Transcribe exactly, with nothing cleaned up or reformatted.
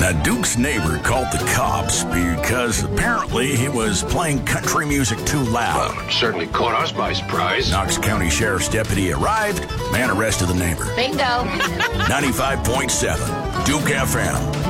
Now, Duke's neighbor called the cops because apparently he was playing country music too loud. Well, it certainly caught us by surprise. Knox County Sheriff's deputy arrived, man arrested the neighbor. Bingo. ninety-five point seven, Duke F M.